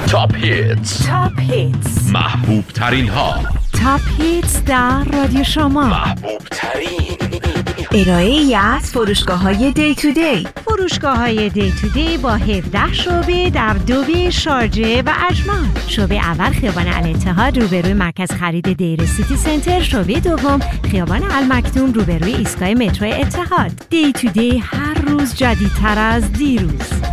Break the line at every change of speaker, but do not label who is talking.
تاپ هیتز محبوب ترین ها.
تاپ هیتز در رادیو شما.
محبوب ترین
ارائه‌ای از فروشگاه‌های دی تو دی. فروشگاه‌های دی تو دی با 17 شعبه در دوبی، شارجه و اجمان. شعبه اول خیابان الاتحاد روبروی مرکز خرید دیر سیتی سنتر. شعبه دوم خیابان المکتوم روبروی ایستگاه مترو اتحاد. دی تو دی هر روز جدیدتر از دیروز.